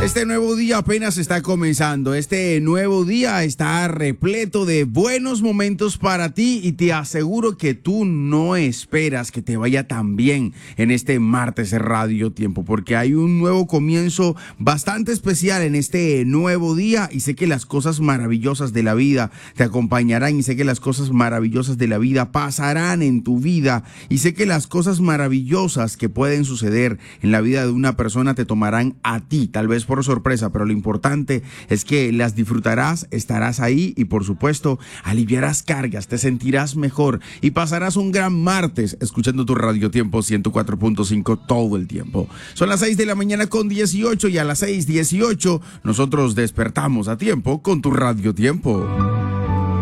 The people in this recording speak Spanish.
Este nuevo día apenas está comenzando. Este nuevo día está repleto de buenos momentos para ti y te aseguro que tú no esperas que te vaya tan bien en este martes de Radio Tiempo, porque hay un nuevo comienzo bastante especial en este nuevo día y sé que las cosas maravillosas de la vida te acompañarán y sé que las cosas maravillosas de la vida pasarán en tu vida y sé que las cosas maravillosas que pueden suceder en la vida de una persona te tomarán a ti, tal vez por sorpresa, pero lo importante es que las disfrutarás, estarás ahí y por supuesto aliviarás cargas, te sentirás mejor y pasarás un gran martes escuchando tu Radio Tiempo 104.5 todo el tiempo. Son las 6 de la mañana con 18 y a las 6:18 nosotros despertamos a tiempo con tu Radio Tiempo.